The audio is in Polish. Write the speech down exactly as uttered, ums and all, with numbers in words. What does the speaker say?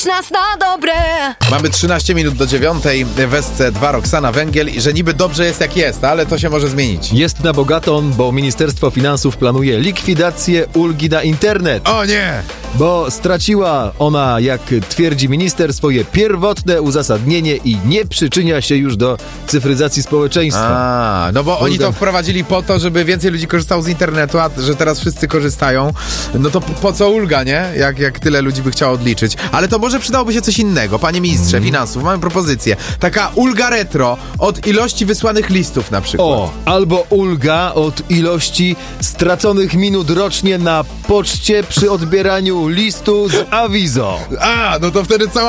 nas na dobre. Mamy trzynaście minut do dziewiątej, w S C dwa Roxana Węgiel i że niby dobrze jest jak jest, ale to się może zmienić. Jest na bogaton, bo Ministerstwo Finansów planuje likwidację ulgi na internet. O nie! Bo straciła ona, jak twierdzi minister, swoje pierwotne uzasadnienie i nie przyczynia się już do cyfryzacji społeczeństwa. A, no bo oni to wprowadzili po to, żeby więcej ludzi korzystało z internetu, a że teraz wszyscy korzystają, no to po, po co ulga, nie? Jak, jak tyle ludzi by chciało odliczyć. Ale to może przydałoby się coś innego. Panie ministrze mm. finansów, mamy propozycję. Taka ulga retro od ilości wysłanych listów na przykład. O, albo ulga od ilości straconych minut rocznie na poczcie przy odbieraniu listu z awizo. A, no to wtedy cała